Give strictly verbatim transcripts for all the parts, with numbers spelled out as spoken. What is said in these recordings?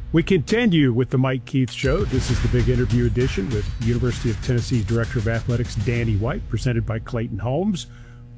We continue with the Mike Keith Show. This is the big interview edition with University of Tennessee's Director of Athletics, Danny White, presented by Clayton Homes.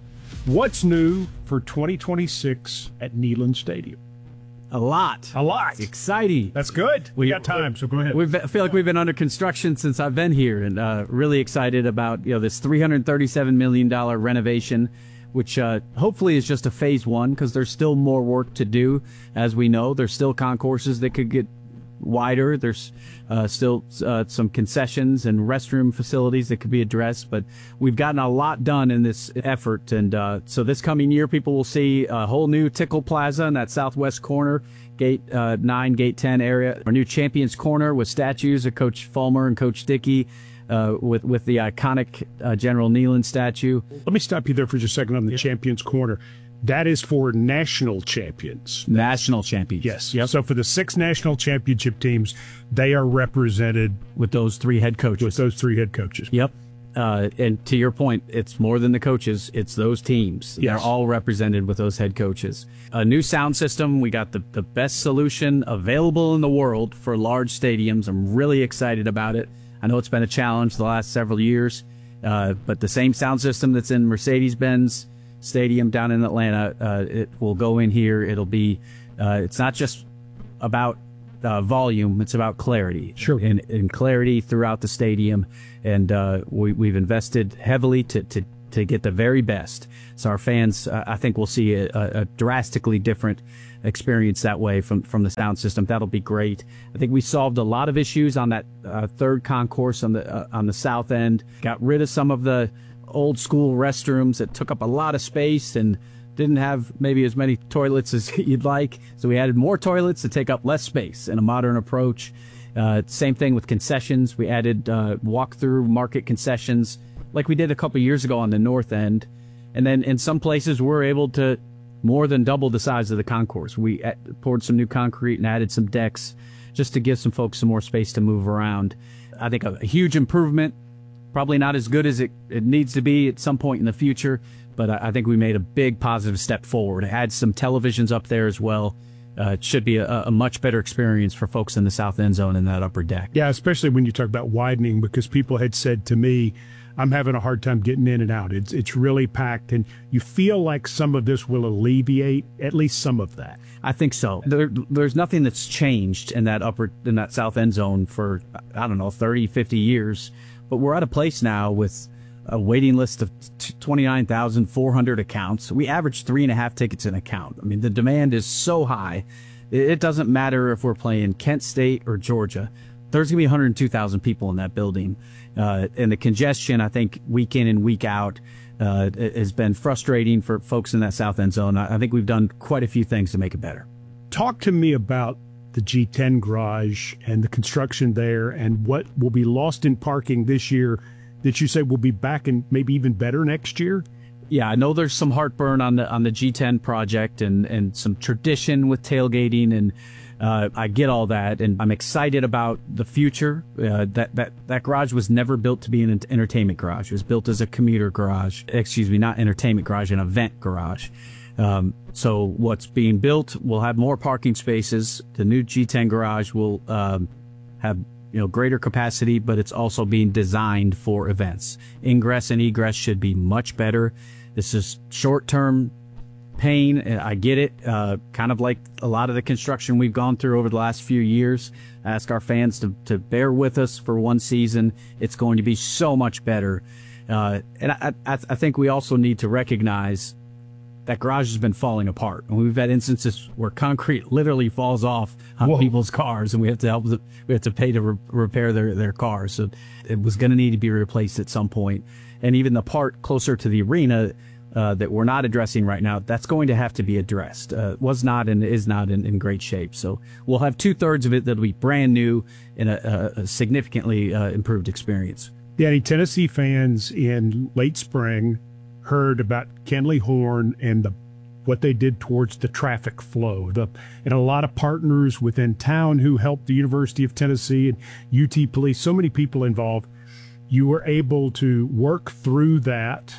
What's new for twenty twenty-six at Neyland Stadium? A lot. A lot. Exciting. That's good. We, we got time, so go ahead. We've, I feel like we've been under construction since I've been here, and uh, really excited about you know this three hundred thirty-seven million dollars renovation, which uh, hopefully is just a phase one, because there's still more work to do. As we know, there's still concourses that could get wider. There's uh, still uh, some concessions and restroom facilities that could be addressed, but we've gotten a lot done in this effort. And uh, so this coming year, people will see a whole new Tickle Plaza in that southwest corner, gate uh, nine, gate ten area. Our new Champions Corner with statues of Coach Fulmer and Coach Dickey, uh, with, with the iconic uh, General Neyland statue. Let me stop you there for just a second on the yep. Champions Corner. That is for national champions. National champions. Yes. Yep. So for the six national championship teams, they are represented with those three head coaches. With those three head coaches. Yep. Uh, and to your point, it's more than the coaches. It's those teams. Yes. They're all represented with those head coaches. A new sound system. We got the, the best solution available in the world for large stadiums. I'm really excited about it. I know it's been a challenge the last several years, uh, but the same sound system that's in Mercedes-Benz Stadium down in Atlanta, uh, it will go in here. It'll be, uh, it's not just about uh, volume, it's about clarity. Sure. And, and clarity throughout the stadium. And uh, we, we've invested heavily to, to, to get the very best. So our fans, uh, I think, will see a, a drastically different experience that way from, from the sound system. That'll be great. I think we solved a lot of issues on that uh, third concourse on the, uh, on the south end, got rid of some of the old school restrooms that took up a lot of space and didn't have maybe as many toilets as you'd like. So we added more toilets to take up less space in a modern approach. Uh, same thing with concessions. We added uh, walk-through market concessions like we did a couple years ago on the north end. And then in some places we're able to more than double the size of the concourse. We poured some new concrete and added some decks just to give some folks some more space to move around. I think a, a huge improvement. Probably not as good as it, it needs to be at some point in the future, but I, I think we made a big positive step forward. Add some televisions up there as well. Uh, it should be a, a much better experience for folks in the south end zone in that upper deck. Yeah, especially when you talk about widening, because people had said to me, I'm having a hard time getting in and out. It's it's really packed, and you feel like some of this will alleviate at least some of that. I think so. There, there's nothing that's changed in that upper in that south end zone for, I don't know, thirty, fifty years. But we're at a place now with a waiting list of twenty-nine thousand four hundred accounts. We average three and a half tickets an account. I mean, the demand is so high. It doesn't matter if we're playing Kent State or Georgia. There's going to be one hundred two thousand people in that building. Uh, and the congestion, I think, week in and week out, uh, has been frustrating for folks in that south end zone. I think we've done quite a few things to make it better. Talk to me about the G ten garage and the construction there and what will be lost in parking this year that you say will be back and maybe even better next year? Yeah, I know there's some heartburn on the on the G ten project and, and some tradition with tailgating, and uh, I get all that, and I'm excited about the future. Uh, that, that, that garage was never built to be an entertainment garage. It was built as a commuter garage. Excuse me, not entertainment garage, an event garage. Um, so what's being built will have more parking spaces. The new G ten garage will um, have you know greater capacity, but it's also being designed for events. Ingress and egress should be much better. This is short-term pain. I get it. Uh, kind of like a lot of the construction we've gone through over the last few years. I ask our fans to, to bear with us for one season. It's going to be so much better. Uh, and I, I, I think we also need to recognize that garage has been falling apart. And we've had instances where concrete literally falls off on Whoa. people's cars, and we have to help them, we have to pay to re repair their, their cars. So it was going to need to be replaced at some point. And even the part closer to the arena uh, that we're not addressing right now, that's going to have to be addressed. Uh, was not and is not in, in great shape. So we'll have two thirds of it that'll be brand new and a, a significantly uh, improved experience. Danny, Tennessee fans in late spring heard about Kenley Horn and the what they did towards the traffic flow. The and a lot of partners within town who helped the University of Tennessee and U T Police, so many people involved. You were able to work through that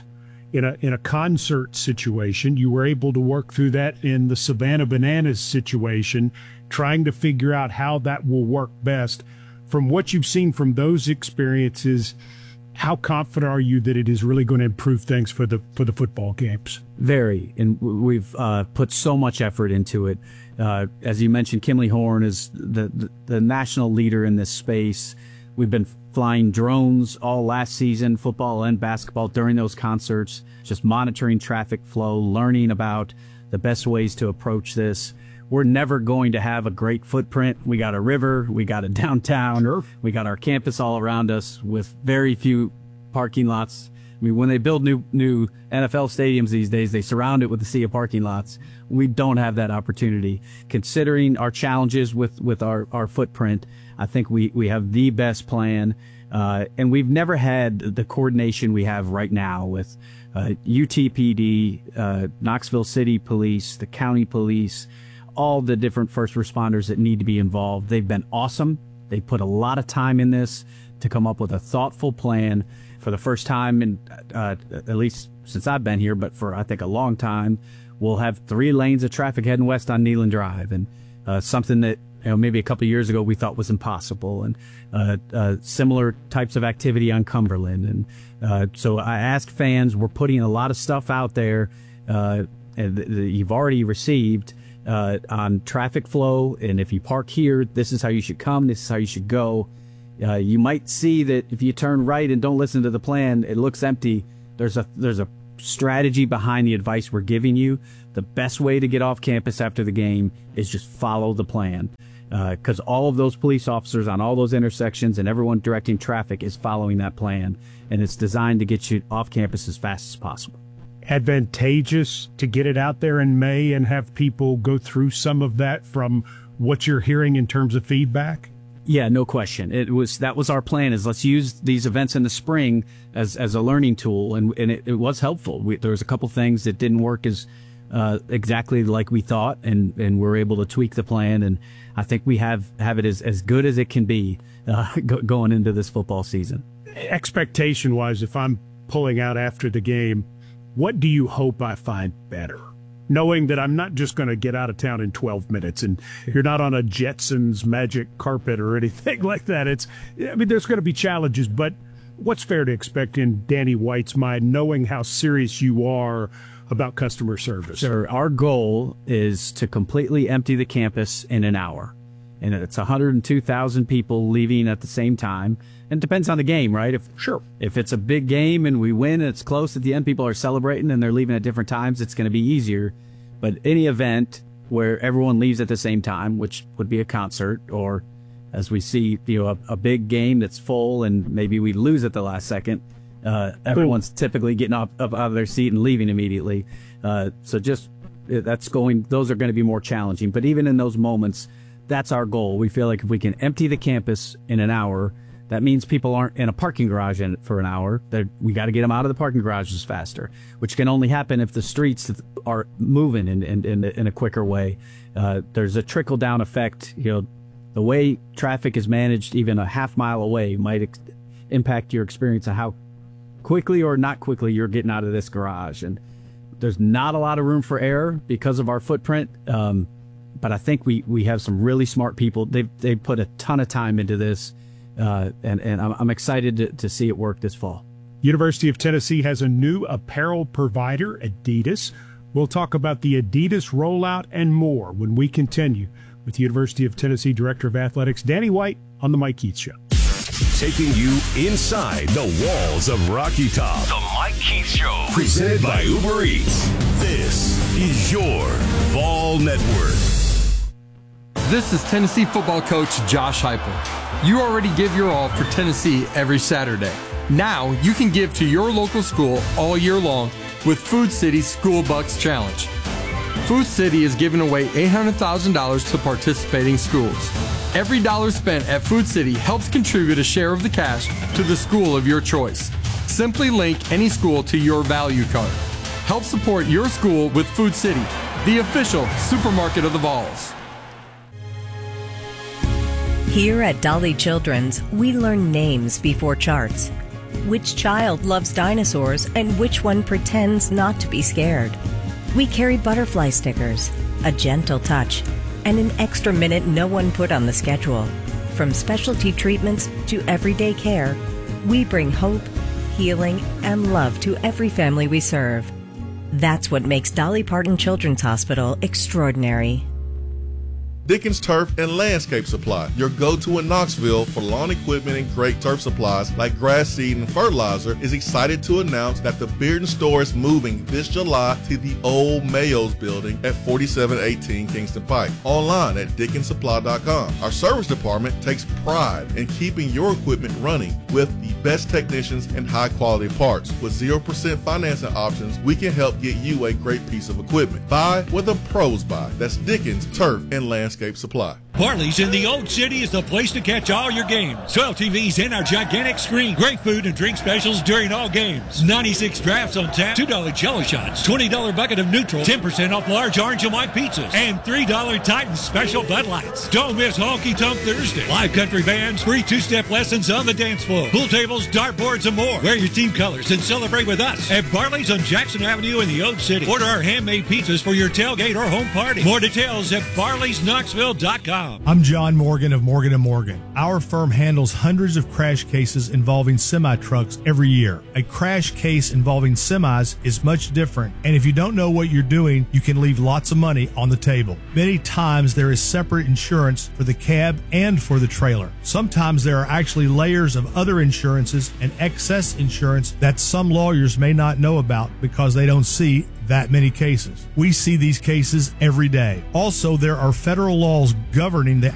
in a in a concert situation. You were able to work through that in the Savannah Bananas situation, trying to figure out how that will work best. From what you've seen from those experiences, how confident are you that it is really going to improve things for the for the football games? Very, and we've uh, put so much effort into it. Uh, as you mentioned, Kimley Horn is the, the the national leader in this space. We've been flying drones all last season, football and basketball, during those concerts, just monitoring traffic flow, learning about the best ways to approach this. We're never going to have a great footprint. We got a river, we got a downtown, Sure. we got our campus all around us with very few parking lots. I mean, when they build new new N F L stadiums these days, they surround it with a sea of parking lots. We don't have that opportunity. Considering our challenges with, with our, our footprint, I think we, we have the best plan. Uh, and we've never had the coordination we have right now with uh, U T P D, uh, Knoxville City Police, the county police, all the different first responders that need to be involved. They've been awesome. They put a lot of time in this to come up with a thoughtful plan. For the first time in uh, at least since I've been here, but for I think a long time, we'll have three lanes of traffic heading west on Neyland Drive, and uh, something that you know maybe a couple of years ago we thought was impossible, and uh, uh, similar types of activity on Cumberland. And uh, so I asked fans, we're putting a lot of stuff out there uh, that you've already received uh, on traffic flow, and if you park here, this is how you should come, this is how you should go. Uh, you might see that if you turn right and don't listen to the plan, it looks empty. There's a there's a strategy behind the advice we're giving you. The best way to get off campus after the game is just follow the plan, because uh, all of those police officers on all those intersections and everyone directing traffic is following that plan, and it's designed to get you off campus as fast as possible. Advantageous to get it out there in May and have people go through some of that from what you're hearing in terms of feedback? Yeah, no question. It was that was our plan, is let's use these events in the spring as as a learning tool, and and it, it was helpful. We, there was a couple things that didn't work as uh, exactly like we thought, and and we're able to tweak the plan, and I think we have have it as as good as it can be uh, go, going into this football season. Expectation wise, if I'm pulling out after the game, what do you hope I find better? Knowing that I'm not just going to get out of town in twelve minutes, and you're not on a Jetsons magic carpet or anything like that. It's, I mean, there's going to be challenges, but what's fair to expect in Danny White's mind, knowing how serious you are about customer service? Sure. Our goal is to completely empty the campus in an hour. And it's one hundred two thousand people leaving at the same time. And it depends on the game, right? If Sure. If it's a big game and we win and it's close at the end, people are celebrating and they're leaving at different times, it's going to be easier. But any event where everyone leaves at the same time, which would be a concert, or as we see, you know, a, a big game that's full and maybe we lose at the last second, uh, everyone's typically getting up, up out of their seat and leaving immediately. Uh, so just that's going, those are going to be more challenging. But even in those moments, that's our goal. We feel like if we can empty the campus in an hour, that means people aren't in a parking garage in, for an hour. They're, we got to get them out of the parking garages faster, which can only happen if the streets are moving in, in, in, in a quicker way. Uh, there's a trickle-down effect. You know, the way traffic is managed even a half mile away might ex- impact your experience of how quickly or not quickly you're getting out of this garage. And there's not a lot of room for error because of our footprint. Um, but I think we, we have some really smart people. They've, they've put a ton of time into this. Uh, and, and I'm, I'm excited to, to see it work this fall. University of Tennessee has a new apparel provider, Adidas. We'll talk about the Adidas rollout and more when we continue with University of Tennessee Director of Athletics, Danny White, on The Mike Keith Show. Taking you inside the walls of Rocky Top. The Mike Keith Show. Presented by Uber Eats. This is your Vol Network. This is Tennessee football coach Josh Heupel. You already give your all for Tennessee every Saturday. Now you can give to your local school all year long with Food City's School Bucks Challenge. Food City is giving away eight hundred thousand dollars to participating schools. Every dollar spent at Food City helps contribute a share of the cash to the school of your choice. Simply link any school to your value card. Help support your school with Food City, the official supermarket of the Vols. Here at Dolly Children's, we learn names before charts. Which child loves dinosaurs and which one pretends not to be scared? We carry butterfly stickers, a gentle touch, and an extra minute no one put on the schedule. From specialty treatments to everyday care, we bring hope, healing, and love to every family we serve. That's what makes Dolly Parton Children's Hospital extraordinary. Dickens Turf and Landscape Supply, your go-to in Knoxville for lawn equipment and great turf supplies like grass seed and fertilizer, is excited to announce that the Bearden store is moving this July to the old Mayo's building at forty-seven eighteen Kingston Pike. Online at dickens supply dot com. Our service department takes pride in keeping your equipment running with the best technicians and high-quality parts. With zero percent financing options, we can help get you a great piece of equipment. Buy where the pros buy. That's Dickens Turf and Landscape Supply. Barley's in the Old City is the place to catch all your games. twelve T Vs in our gigantic screen. Great food and drink specials during all games. ninety-six drafts on tap. two dollar jello shots. twenty dollar bucket of neutral. ten percent off large orange and white pizzas. And three dollar Titan special Bud Lights. Don't miss Honky Tonk Thursday. Live country bands. Free two-step lessons on the dance floor. Pool tables, dartboards, and more. Wear your team colors and celebrate with us at Barley's on Jackson Avenue in the Old City. Order our handmade pizzas for your tailgate or home party. More details at barleys knoxville dot com. I'm John Morgan of Morgan and Morgan. Our firm handles hundreds of crash cases involving semi-trucks every year. A crash case involving semis is much different, and if you don't know what you're doing, you can leave lots of money on the table. Many times there is separate insurance for the cab and for the trailer. Sometimes there are actually layers of other insurances and excess insurance that some lawyers may not know about because they don't see that many cases. We see these cases every day. Also, there are federal laws governing the